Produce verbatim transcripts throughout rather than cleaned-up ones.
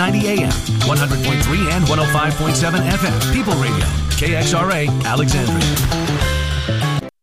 ninety A M, one hundred point three and one oh five point seven F M. People Radio, K X R A, Alexandria.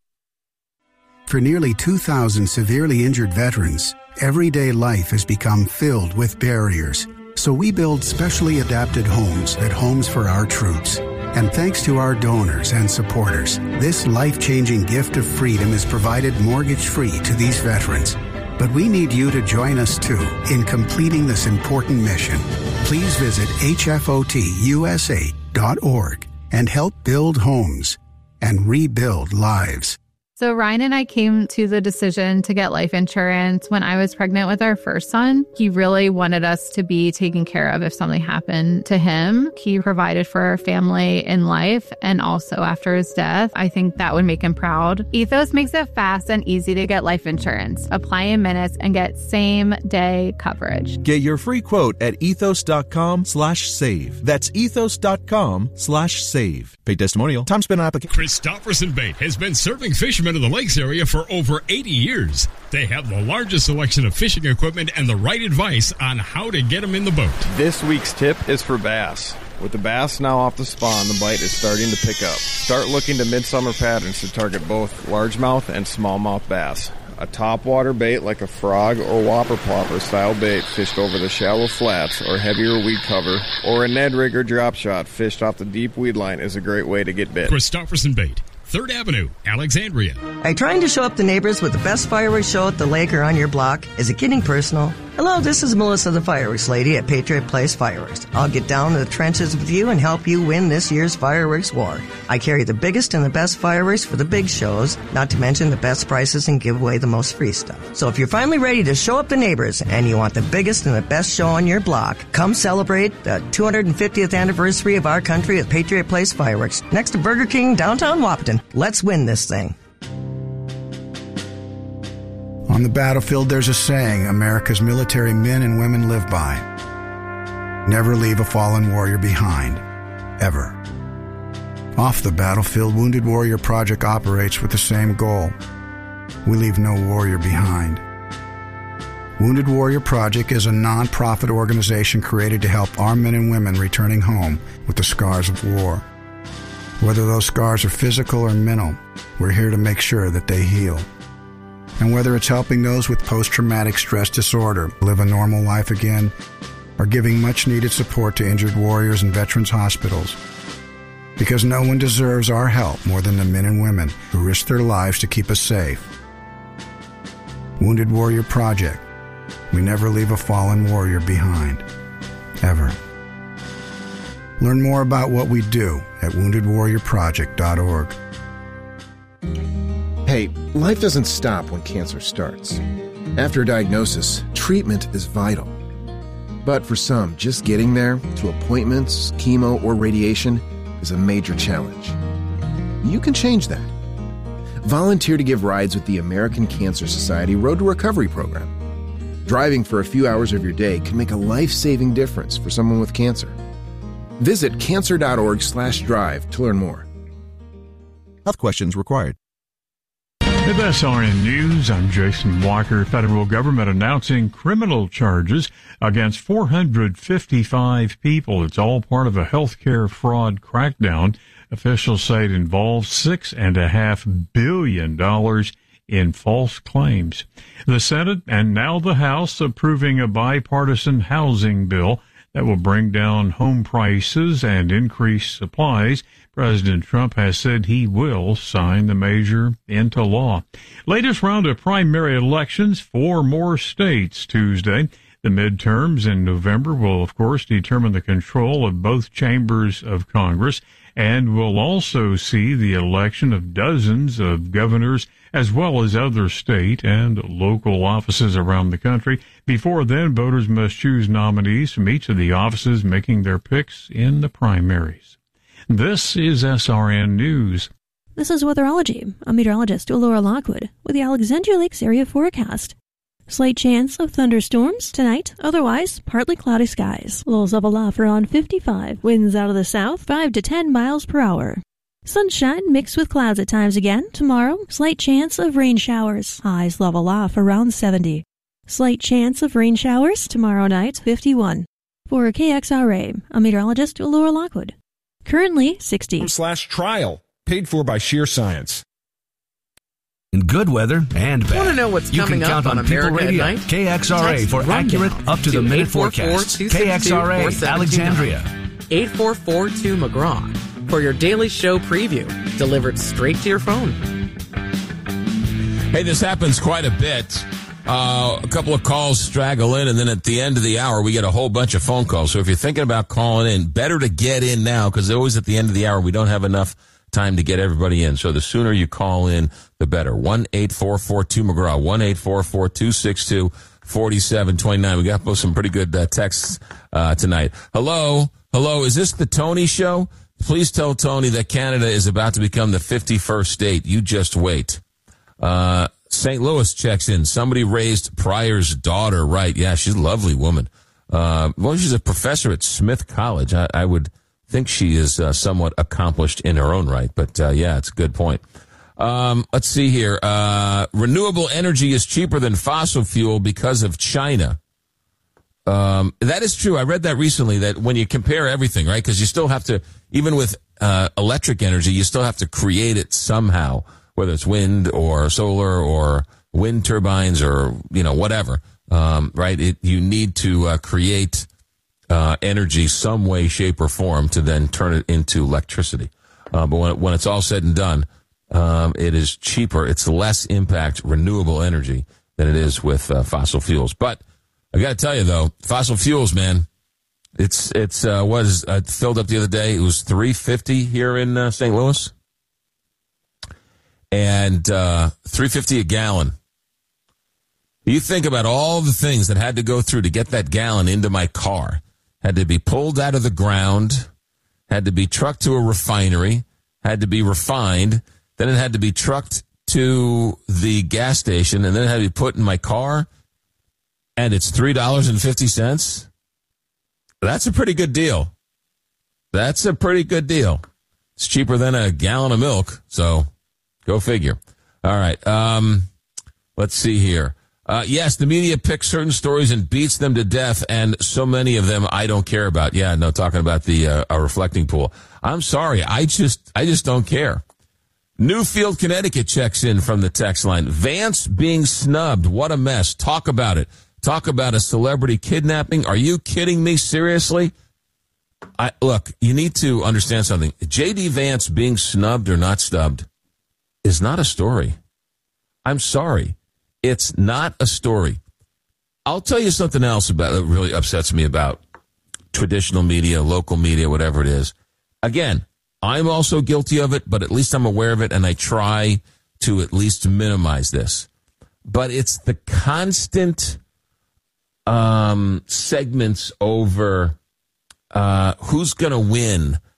For nearly two thousand severely injured veterans, everyday life has become filled with barriers. So we build specially adapted homes at Homes for Our Troops. And thanks to our donors and supporters, this life-changing gift of freedom is provided mortgage-free to these veterans. But we need you to join us, too, in completing this important mission. Please visit H F O T U S A dot org and help build homes and rebuild lives. So Ryan and I came to the decision to get life insurance when I was pregnant with our first son. He really wanted us to be taken care of if something happened to him. He provided for our family in life and also after his death. I think that would make him proud. Ethos makes it fast and easy to get life insurance. Apply in minutes and get same day coverage. Get your free quote at ethos.com slash save. That's ethos.com slash save. Paid testimonial. Time spent on application. Christofferson Bait has been serving fishermen of the Lakes area for over eighty years. They have the largest selection of fishing equipment and the right advice on how to get them in the boat. This week's tip is for bass. With the bass now off the spawn, the bite is starting to pick up. Start looking to midsummer patterns to target both largemouth and smallmouth bass. A topwater bait like a frog or whopper plopper style bait fished over the shallow flats or heavier weed cover, or a Ned rig or drop shot fished off the deep weed line is a great way to get bit. Christofferson Bait, third Avenue, Alexandria. Are you trying to show up the neighbors with the best fireworks show at the lake or on your block? Is it getting personal? Hello, this is Melissa the Fireworks Lady at Patriot Place Fireworks. I'll get down to the trenches with you and help you win this year's fireworks war. I carry the biggest and the best fireworks for the big shows, not to mention the best prices and give away the most free stuff. So if you're finally ready to show up the neighbors and you want the biggest and the best show on your block, come celebrate the two hundred fiftieth anniversary of our country at Patriot Place Fireworks, next to Burger King, downtown Wahpeton. Let's win this thing. On the battlefield, there's a saying America's military men and women live by. Never leave a fallen warrior behind, ever. Off the battlefield, Wounded Warrior Project operates with the same goal. We leave no warrior behind. Wounded Warrior Project is a non-profit organization created to help our men and women returning home with the scars of war. Whether those scars are physical or mental, we're here to make sure that they heal. And whether it's helping those with post-traumatic stress disorder live a normal life again, or giving much-needed support to injured warriors in veterans' hospitals. Because no one deserves our help more than the men and women who risk their lives to keep us safe. Wounded Warrior Project. We never leave a fallen warrior behind. Ever. Learn more about what we do at wounded warrior project dot org. Hey, life doesn't stop when cancer starts. After a diagnosis, treatment is vital. But for some, just getting there, to appointments, chemo, or radiation, is a major challenge. You can change that. Volunteer to give rides with the American Cancer Society Road to Recovery program. Driving for a few hours of your day can make a life-saving difference for someone with cancer. Visit cancer.org slash drive to learn more. Health questions required. With S R N News, I'm Jason Walker. Federal government announcing criminal charges against four hundred fifty-five people. It's all part of a healthcare fraud crackdown. Officials say it involves six and a half billion dollars in false claims. The Senate and now the House approving a bipartisan housing bill that will bring down home prices and increase supplies. President Trump has said he will sign the measure into law. Latest round of primary elections, four more states Tuesday. The midterms in November will, of course, determine the control of both chambers of Congress and will also see the election of dozens of governors as well as other state and local offices around the country. Before then, voters must choose nominees from each of the offices, making their picks in the primaries. This is S R N News. This is Weatherology. I'm meteorologist Laura Lockwood with the Alexandria Lakes area forecast. Slight chance of thunderstorms tonight, otherwise partly cloudy skies. Lows of aloft around fifty-five. Winds out of the south, five to ten miles per hour. Sunshine mixed with clouds at times again. Tomorrow, slight chance of rain showers. Highs level off around seventy. Slight chance of rain showers tomorrow night, fifty-one. For K X R A, I'm meteorologist Laura Lockwood. Currently sixty. Slash trial, paid for by Sheer Science. In good weather and bad. Want to know what's you coming can count up on, on America People Radio, at night? K X R A Text for Rundown accurate, up-to-the-minute forecasts. K X R A, Alexandria. eight four four two McGraw for your daily show preview, delivered straight to your phone. Hey, this happens quite a bit. Uh, a couple of calls straggle in, and then at the end of the hour, we get a whole bunch of phone calls. So if you're thinking about calling in, better to get in now, because always at the end of the hour, we don't have enough time to get everybody in. So the sooner you call in, the better. one eight four four two McGraw, one eight four four two six two four seven two nine. We got some pretty good uh, texts uh, tonight. Hello? Hello, is this the Tony Show? Please tell Tony that Canada is about to become the fifty-first state. You just wait. Uh, Saint Louis checks in. Somebody raised Pryor's daughter right. Yeah, she's a lovely woman. Uh, well, she's a professor at Smith College. I, I would think she is uh, somewhat accomplished in her own right. But, uh, yeah, it's a good point. Um, let's see here. Uh, renewable energy is cheaper than fossil fuel because of China. Um, that is true. I read that recently, that when you compare everything, right, because you still have to, even with uh, electric energy, you still have to create it somehow, whether it's wind or solar or wind turbines or, you know, whatever, um, right? It, you need to uh, create uh, energy some way, shape, or form to then turn it into electricity. Uh, but when, it, when it's all said and done, um, it is cheaper. It's less impact renewable energy than it is with uh, fossil fuels. But I got to tell you, though, fossil fuels, man, it's it's uh, what is uh, filled up the other day. It was three fifty here in uh, Saint Louis, and uh, three fifty a gallon. You think about all the things that had to go through to get that gallon into my car. Had to be pulled out of the ground, had to be trucked to a refinery, had to be refined, then it had to be trucked to the gas station, and then it had to be put in my car, and it's three dollars and fifty cents. That's a pretty good deal. That's a pretty good deal. It's cheaper than a gallon of milk, so go figure. All right, um, let's see here. Uh, yes, the media picks certain stories and beats them to death, and so many of them I don't care about. Yeah, no, talking about the uh, a reflecting pool. I'm sorry, I just I just don't care. Newfield, Connecticut checks in from the text line. Vance being snubbed. What a mess. Talk about it. Talk about a celebrity kidnapping. Are you kidding me? Seriously? I, look, you need to understand something. J D Vance being snubbed or not snubbed is not a story. I'm sorry. It's not a story. I'll tell you something else about that really upsets me about traditional media, local media, whatever it is. Again, I'm also guilty of it, but at least I'm aware of it, and I try to at least minimize this. But it's the constant um, segments over uh, who's going to win